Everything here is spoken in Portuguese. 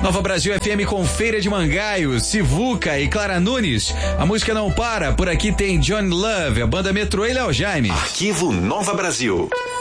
Nova Brasil FM com Feira de Mangaio, Sivuca e Clara Nunes. A música não para, por aqui tem Johnny Love, a banda Metrô e Léo Jaime. Arquivo Nova Brasil.